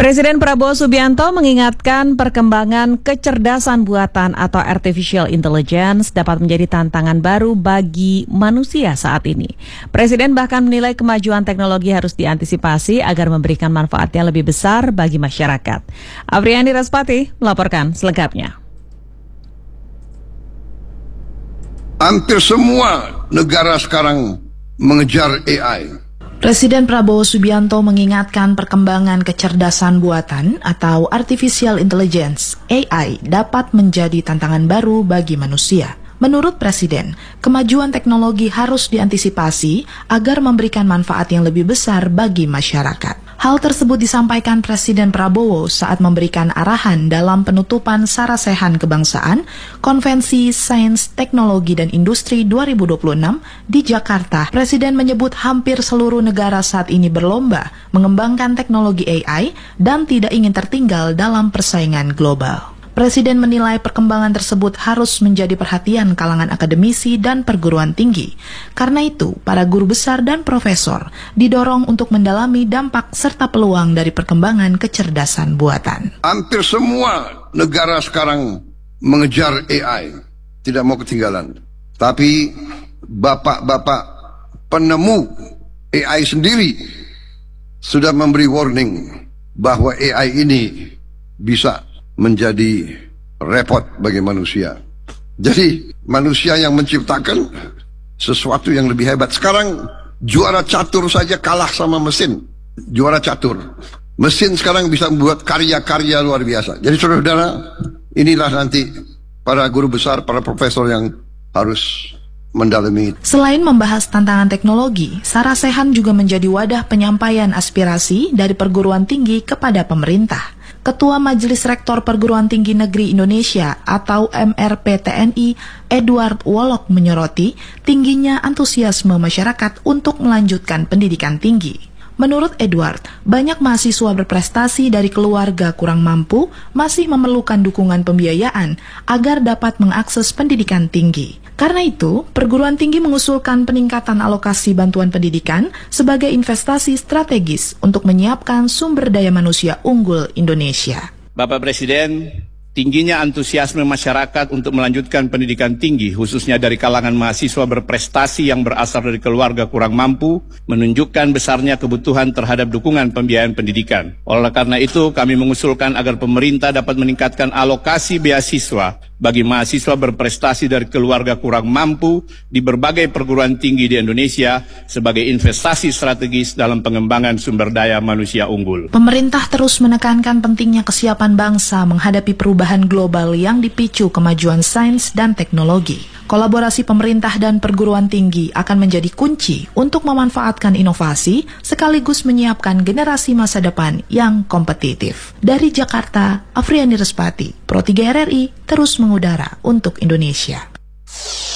Presiden Prabowo Subianto mengingatkan perkembangan kecerdasan buatan atau artificial intelligence dapat menjadi tantangan baru bagi manusia saat ini. Presiden bahkan menilai kemajuan teknologi harus diantisipasi agar memberikan manfaat yang lebih besar bagi masyarakat. Afriani Raspati melaporkan selengkapnya. Hampir semua negara sekarang mengejar AI. Presiden Prabowo Subianto mengingatkan perkembangan kecerdasan buatan atau artificial intelligence (AI) dapat menjadi tantangan baru bagi manusia. Menurut Presiden, kemajuan teknologi harus diantisipasi agar memberikan manfaat yang lebih besar bagi masyarakat. Hal tersebut disampaikan Presiden Prabowo saat memberikan arahan dalam penutupan Sarasehan Kebangsaan Konvensi Sains, Teknologi, dan Industri 2026 di Jakarta. Presiden menyebut hampir seluruh negara saat ini berlomba mengembangkan teknologi AI dan tidak ingin tertinggal dalam persaingan global. Presiden menilai perkembangan tersebut harus menjadi perhatian kalangan akademisi dan perguruan tinggi. Karena itu, para guru besar dan profesor didorong untuk mendalami dampak serta peluang dari perkembangan kecerdasan buatan. Hampir semua negara sekarang mengejar AI, tidak mau ketinggalan. Tapi bapak-bapak penemu AI sendiri sudah memberi warning bahwa AI ini bisa menjadi repot bagi manusia. Jadi manusia yang menciptakan sesuatu yang lebih hebat. Sekarang juara catur saja kalah sama mesin. Juara catur. Mesin sekarang bisa membuat karya-karya luar biasa. Jadi saudara-saudara, inilah nanti para guru besar, para profesor yang harus mendalami. Selain membahas tantangan teknologi, Sarasehan juga menjadi wadah penyampaian aspirasi dari perguruan tinggi kepada pemerintah. Ketua Majelis Rektor Perguruan Tinggi Negeri Indonesia atau MRPTNI, Edward Wolok, menyoroti tingginya antusiasme masyarakat untuk melanjutkan pendidikan tinggi. Menurut Edward, banyak mahasiswa berprestasi dari keluarga kurang mampu masih memerlukan dukungan pembiayaan agar dapat mengakses pendidikan tinggi. Karena itu, perguruan tinggi mengusulkan peningkatan alokasi bantuan pendidikan sebagai investasi strategis untuk menyiapkan sumber daya manusia unggul Indonesia. Bapak Presiden, tingginya antusiasme masyarakat untuk melanjutkan pendidikan tinggi, khususnya dari kalangan mahasiswa berprestasi yang berasal dari keluarga kurang mampu, menunjukkan besarnya kebutuhan terhadap dukungan pembiayaan pendidikan. Oleh karena itu, kami mengusulkan agar pemerintah dapat meningkatkan alokasi beasiswa bagi mahasiswa berprestasi dari keluarga kurang mampu di berbagai perguruan tinggi di Indonesia sebagai investasi strategis dalam pengembangan sumber daya manusia unggul. Pemerintah terus menekankan pentingnya kesiapan bangsa menghadapi perubahan global yang dipicu kemajuan sains dan teknologi. Kolaborasi pemerintah dan perguruan tinggi akan menjadi kunci untuk memanfaatkan inovasi sekaligus menyiapkan generasi masa depan yang kompetitif. Dari Jakarta, Afriani Raspati, Pro 3 RRI terus mengudara untuk Indonesia.